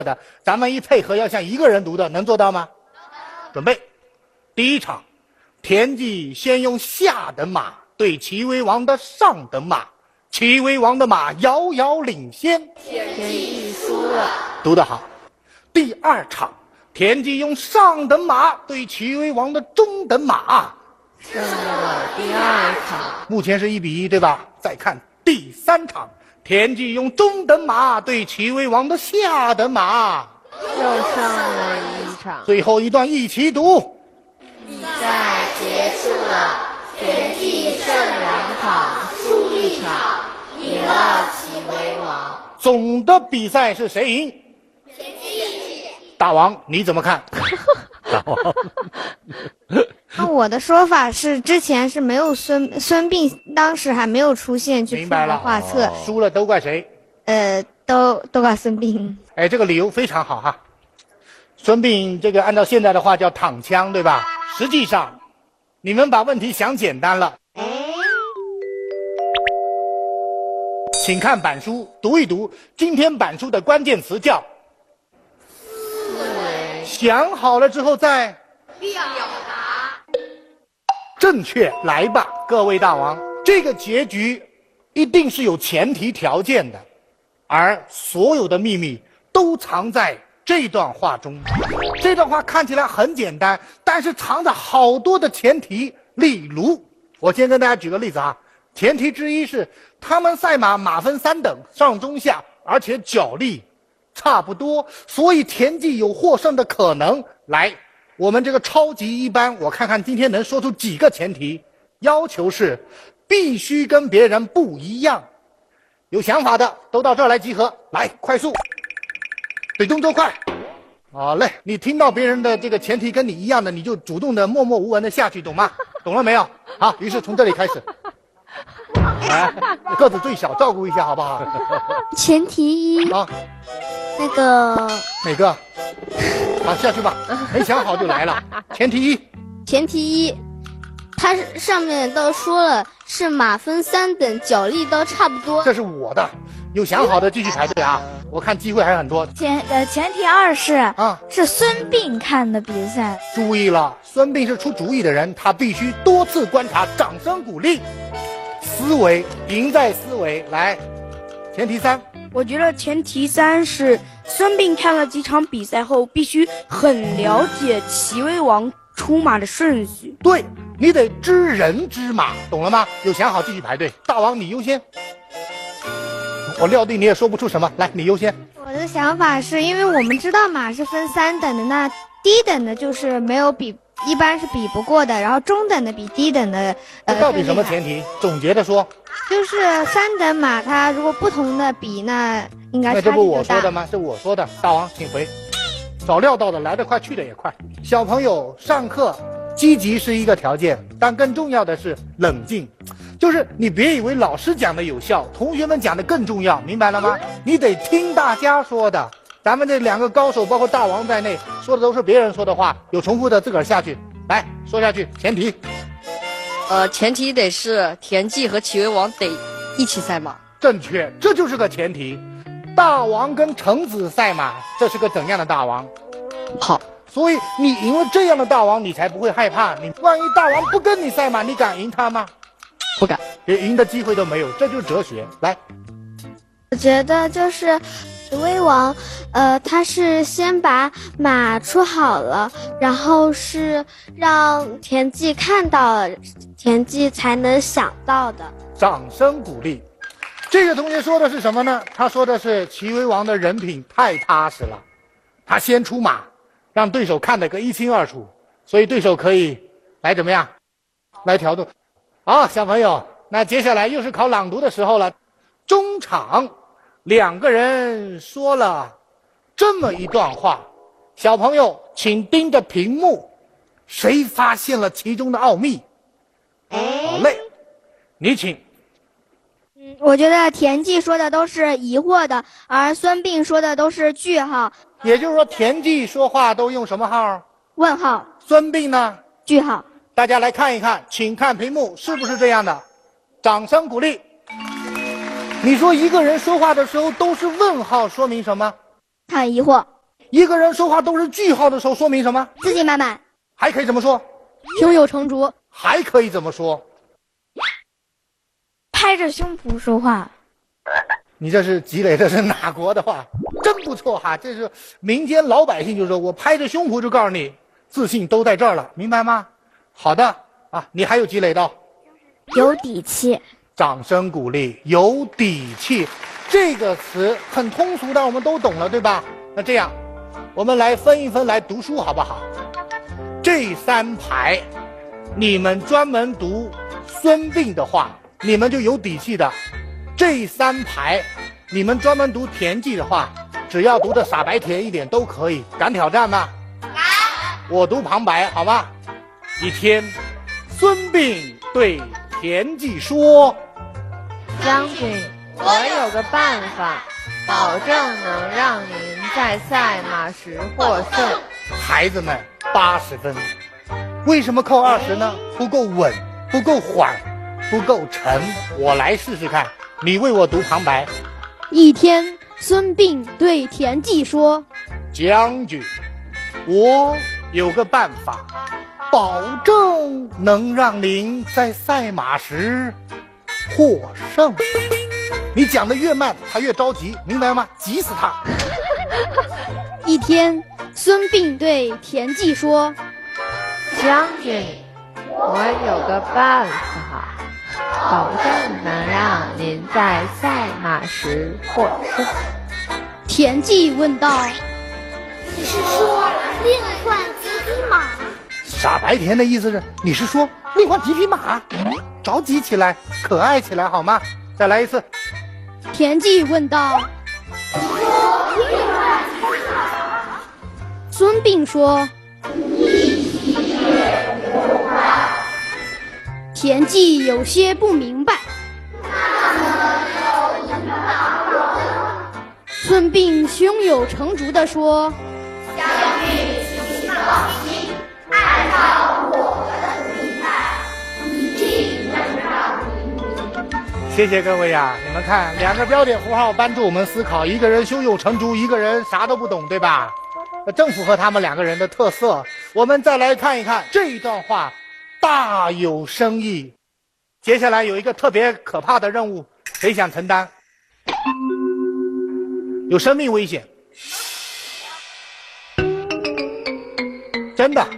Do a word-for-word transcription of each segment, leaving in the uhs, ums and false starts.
的，咱们一配合要像一个人读的，能做到吗？准备，第一场，田忌先用下等马对齐威王的上等马，齐威王的马遥遥领先， 田忌输了。 读得好。第二场，田忌用上等马对齐威王的中等马， 胜了第二场。 目前是一比一，对吧？再看第三场，田忌用中等马对齐威王的下等马， 又胜了一场。 最后一段一起读。 比赛结束了，田忌胜两场，输一场，赢了齐威王。 总的比赛是谁赢？田忌。大王你怎么看？大王那我的说法是，之前是没有孙孙膑，当时还没有出现去出谋划策， 哦、输了都怪谁？ 呃，都都怪孙膑。 哎，这个理由非常好哈。孙膑这个按照现在的话叫躺枪，对吧？实际上，你们把问题想简单了。请看板书，读一读今天板书的关键词叫想好了之后再表达。 正确，来吧，各位大王，这个结局一定是有前提条件的，而所有的秘密都藏在这段话中。这段话看起来很简单，但是藏着好多的前提。例如，我先跟大家举个例子啊，前提之一是他们赛马马分三等，上中下，而且脚力差不多，所以田忌有获胜的可能。来，我们这个超级一班，我看看今天能说出几个前提。要求是必须跟别人不一样，有想法的都到这儿来集合，来，快速，对，动作快。好嘞，你听到别人的这个前提跟你一样的，你就主动的默默无闻的下去，懂吗？懂了没有？好，于是从这里开始。来，个子最小，照顾一下好不好？ 前提一啊， 那个哪个？好，下去吧。没想好就来了。前提一， 前提一，他是上面都说了是马分三等，脚力都差不多。 这是我的，有想好的继续排队啊！我看机会还很多。 前呃前提二是啊， 是孙膑看的比赛。 注意了，孙膑是出主意的人，他必须多次观察，掌声鼓励。思维，赢在思维。来，前提三， 我觉得前提三是孙膑看了几场比赛后，必须很了解齐威王出马的顺序。 对，你得知人知马，懂了吗？有想好继续排队。大王你优先。我料定你也说不出什么，来，你优先。 我的想法是因为我们知道马是分三等的，那低等的就是没有比，一般是比不过的，然后中等的比低等的。 呃，到底什么前提？总结的说， 就是三等马，它如果不同的比，那应该差距就大。 那这不我说的吗？是我说的。大王请回。早料到的，来得快，去得也快。小朋友上课积极是一个条件，但更重要的是冷静。就是你别以为老师讲的有效，同学们讲的更重要，明白了吗？你得听大家说的。咱们这两个高手，包括大王在内，说的都是别人说的话，有重复的自个儿下去，来说下去。前提， 呃，前提得是田忌和齐威王得一起赛马。 正确，这就是个前提。大王跟臣子赛马，这是个怎样的大王？ 好， 所以你赢了这样的大王，你才不会害怕。你万一大王不跟你赛马，你敢赢他吗？ 不敢， 连赢的机会都没有，这就是哲学。来， 我觉得就是齐威王，呃，他是先把马出好了，然后是让田忌看到了，田忌才能想到的。 掌声鼓励。这个同学说的是什么呢？他说的是齐威王的人品太踏实了，他先出马，让对手看得个一清二楚，所以对手可以来怎么样，来调动。好，小朋友，那接下来又是考朗读的时候了。中场两个人说了这么一段话，小朋友请盯着屏幕，谁发现了其中的奥秘？好嘞，你请。 嗯，我觉得田忌说的都是疑惑的，而孙膑说的都是句号。 也就是说，田忌说话都用什么号？ 问号。 孙膑呢？ 句号。 大家来看一看，请看屏幕，是不是这样的？掌声鼓励。你说一个人说话的时候都是问号，说明什么？ 他很疑惑。 一个人说话都是句号的时候，说明什么？ 自信满满。 还可以怎么说？ 胸有成竹。 还可以怎么说？ 拍着胸脯说话。 你这是积累的是哪国的话？真不错哈！这是民间老百姓就说，我拍着胸脯就告诉你，自信都在这儿了，明白吗？好的啊，你还有积累到， 有底气。 掌声鼓励，有底气，这个词很通俗，但我们都懂了，对吧？那这样，我们来分一分来读书好不好？这三排，你们专门读孙膑的话，你们就有底气的。这三排，你们专门读田忌的话，只要读的傻白甜一点都可以。敢挑战吗？敢。我读旁白，好吗？一天，孙膑对田忌说：“ 将军，我有个办法，保证能让您在赛马时获胜。” 孩子们，八十分。为什么扣二十呢？不够稳，不够缓，不够沉。我来试试看。你为我读旁白。 一天，孙膑对田忌说：“ 将军，我有个办法，保证能让您在赛马时获胜。”你讲的越慢，他越着急，明白吗？急死他。 一天，孙膑对田忌说：“ 将军，我有个办法。保证能让您在赛马时获胜。” 田忌问道：“ 你是说另换几匹马？” 傻白甜的意思是，你是说另换几匹马？着急起来，可爱起来好吗？再来一次。 田忌问道：“孙膑说。”田忌有些不明白。孙膑胸有成竹地说：“ 将军，请放心，按照我的明白，一定能让您。” 谢谢各位呀、啊！你们看，两个标点符号帮助我们思考，一个人胸有成竹，一个人啥都不懂，对吧？正符合他们两个人的特色。我们再来看一看这一段话。大有深意。接下来有一个特别可怕的任务，谁想承担？有生命危险，真的。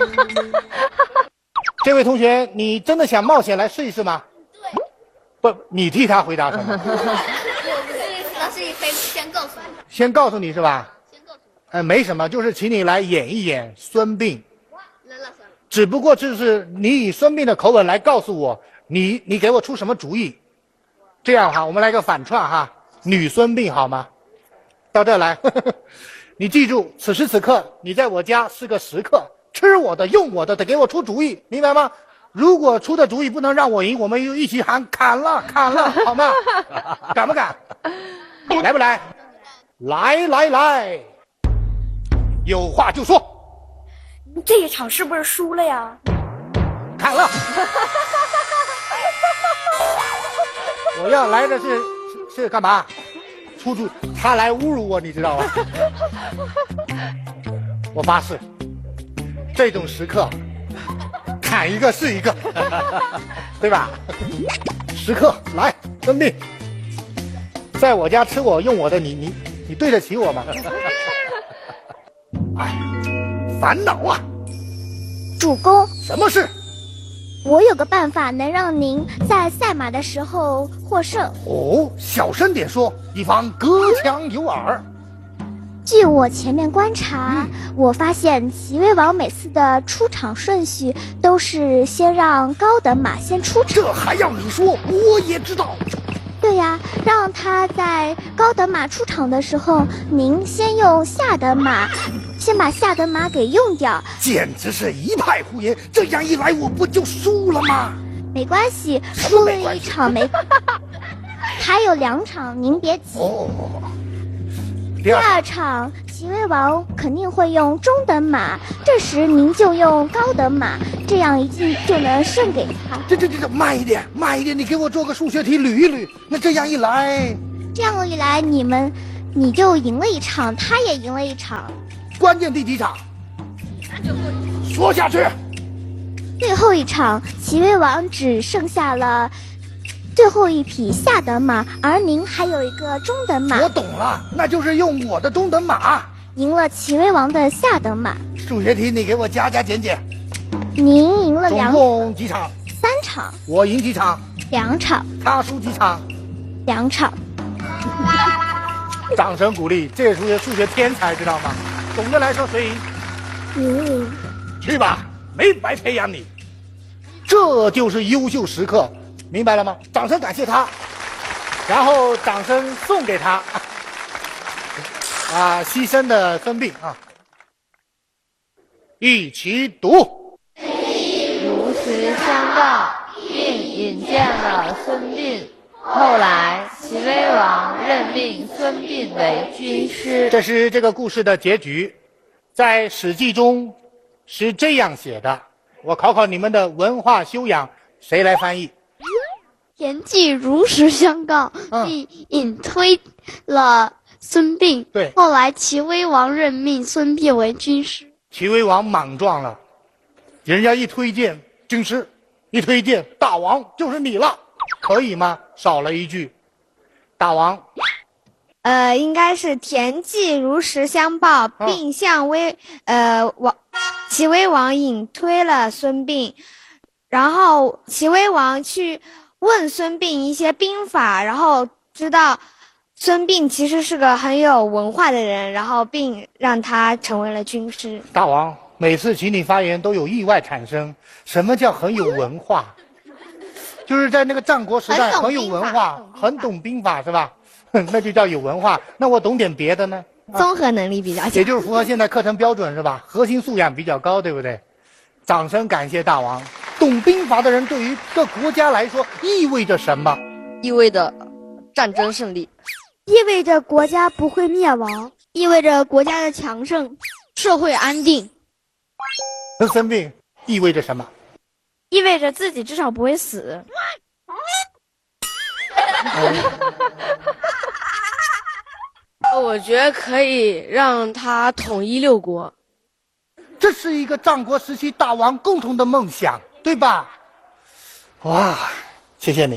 这位同学，你真的想冒险来试一试吗？对。不，你替他回答什么？ 老师，你可以先告诉我。 先告诉你是吧？先告诉我。呃，没什么，就是请你来演一演孙膑。只不过就是你以孙膑的口吻来告诉我，你你给我出什么主意？这样哈，我们来个反串哈，女孙膑好吗？到这儿来，呵呵，你记住，此时此刻你在我家是个食客，吃我的用我的，得给我出主意，明白吗？如果出的主意不能让我赢，我们就一起喊砍了砍了，好吗？敢不敢？来不来？来来来，有话就说。 这一场是不是输了呀？ 砍了！我要来的是是是干嘛？出主他来侮辱我，你知道吗？我发誓，这种时刻砍一个是一个，对吧？时刻来，孙膑，在我家吃我用我的，你你你对得起我吗？哎。烦恼啊！ 主公， 什么事？ 我有个办法能让您在赛马的时候获胜。 哦，小声点说，以防隔墙有耳。 据我前面观察，嗯、我发现齐威王每次的出场顺序都是先让高等马先出场。 这还要你说？我也知道。 对呀，让他在高等马出场的时候，您先用下等马，先把下等马给用掉。 简直是一派胡言！这样一来，我不就输了吗？ 没关系，输了一场没，还有两场，您别急。 哦。 第二场，齐威王肯定会用中等马，这时您就用高等马，这样一定就能胜给他。 这这这这，慢一点，慢一点，你给我做个数学题捋一捋。那这样一来， 这样一来，你们你就赢了一场，他也赢了一场。 关键第几场？说下去。 最后一场，齐威王只剩下了最后一匹下等马，而您还有一个中等马。 我懂了，那就是用我的中等马赢了齐威王的下等马。 数学题你给我加加减减。 您赢了总两共几场？ 三场。 我赢几场？ 两场。 他输几场？ 两场。 掌声鼓励，这数学数学天才，知道吗？总的来说，谁赢？ 嗯。 去吧，没白培养你。这就是优秀时刻，明白了吗？掌声感谢他，然后掌声送给他。啊，牺牲的孙膑啊，一起读。 如实相告，并引荐了孙膑。后来，齐威王任命孙膑为军师。 这是这个故事的结局，在《史记》中是这样写的。我考考你们的文化修养，谁来翻译？ 田忌如实相告，并引推了孙膑。 对， 后来齐威王任命孙膑为军师。 齐威王莽撞了，人家一推荐军师，一推荐大王就是你了，可以吗？少了一句，大王。 呃，应该是田忌如实相报，并向威、呃王齐威王引推了孙膑，然后齐威王去问孙膑一些兵法，然后知道孙膑其实是个很有文化的人，然后并让他成为了军师。 大王，每次请你发言都有意外产生。什么叫很有文化？就是在那个战国时代很有文化，很懂兵法是吧？那就叫有文化。那我懂点别的呢？ 综合能力比较强， 也就是符合现在课程标准是吧？核心素养比较高，对不对？掌声感谢大王。懂兵法的人对于一个国家来说意味着什么？ 意味着战争胜利， 意味着国家不会灭亡，意味着国家的强盛，社会安定。 那孙膑意味着什么？ 意味着自己至少不会死。我觉得可以让他统一六国， 这是一个战国时期大王共同的梦想，对吧？哇，谢谢你。